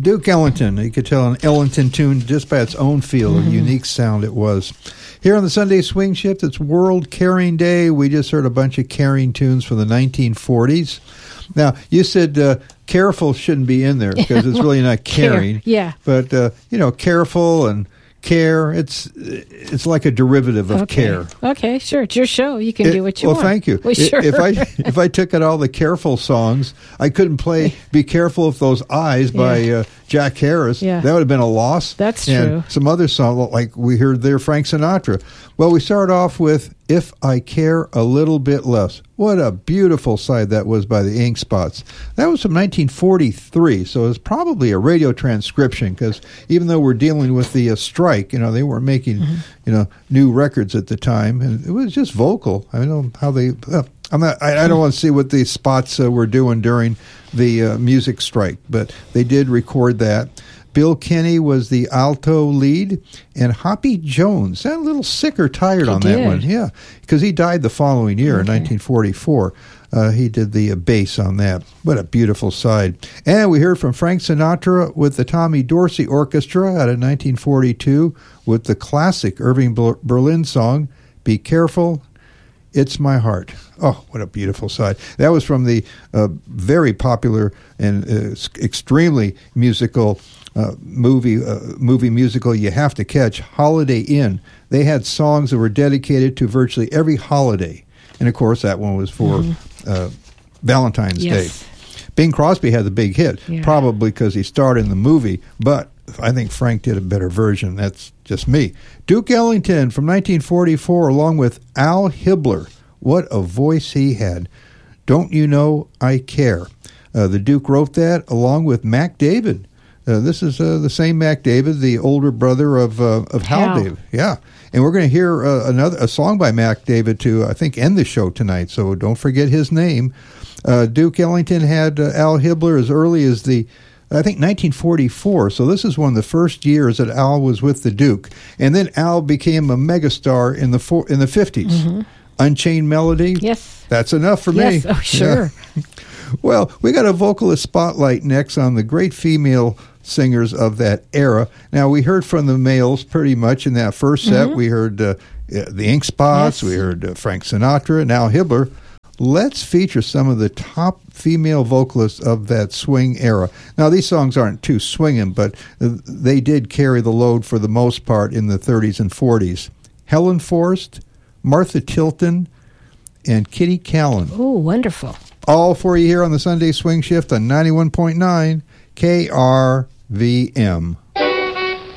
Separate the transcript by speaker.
Speaker 1: Duke Ellington. You could tell an Ellington tune just by its own feel, a unique sound it was. Here on the Sunday Swing Shift, it's World Caring Day. We just heard a bunch of caring tunes from the 1940s. Now, you said careful shouldn't be in there because it's really not caring.
Speaker 2: Yeah.
Speaker 1: But, careful and care, it's like a derivative of care.
Speaker 2: Okay, sure. It's your show. You can do what you want.
Speaker 1: Well, thank you.
Speaker 2: Well, sure.
Speaker 1: If I took out all the careful songs, I couldn't play Be Careful of Those Eyes by Jack Harris.
Speaker 2: Yeah.
Speaker 1: That would have been a loss.
Speaker 2: That's
Speaker 1: and
Speaker 2: true.
Speaker 1: Some other songs, like we heard there, Frank Sinatra. Well, we start off with If I Care a Little Bit Less. What a beautiful side that was by the Ink Spots. That was from 1943, so it was probably a radio transcription because even though we're dealing with the strike, they weren't making, new records at the time, and it was just vocal. I don't know how they. I don't want to see what the Spots were doing during the music strike, but they did record that. Bill Kenny was the alto lead, and Hoppy Jones sounded a little sick or tired on that one. Yeah, because he died the following year in 1944. He did the bass on that. What a beautiful side. And we heard from Frank Sinatra with the Tommy Dorsey Orchestra out of 1942 with the classic Irving Berlin song, Be Careful, It's My Heart. Oh, what a beautiful side. That was from the very popular and extremely musical movie musical you have to catch, Holiday Inn. They had songs that were dedicated to virtually every holiday. And, of course, that one was for Valentine's Day. Bing Crosby had the big hit, probably because he starred in the movie, but I think Frank did a better version. That's just me. Duke Ellington from 1944, along with Al Hibbler. What a voice he had. Don't You Know I Care. The Duke wrote that along with Mac David. This is the same Mac David, the older brother of Hal David. Yeah. And we're going to hear a song by Mac David to, I think, end the show tonight, so don't forget his name. Duke Ellington had Al Hibbler as early as I think 1944, so this is one of the first years that Al was with the Duke. And then Al became a megastar in the 50s. Unchained Melody.
Speaker 2: Yes.
Speaker 1: That's enough for me.
Speaker 2: Yes, oh, sure.
Speaker 1: Yeah. Well, we got a vocalist spotlight next on the great female singers of that era. Now, we heard from the males pretty much in that first set. We heard the Ink Spots. Yes. We heard Frank Sinatra and Al Hibbler. Let's feature some of the top female vocalists of that swing era. Now, these songs aren't too swinging, but they did carry the load for the most part in the 30s and 40s. Helen Forrest, Martha Tilton, and Kitty Callan.
Speaker 2: Oh, wonderful.
Speaker 1: All for you here on the Sunday Swing Shift on 91.9 KRVM.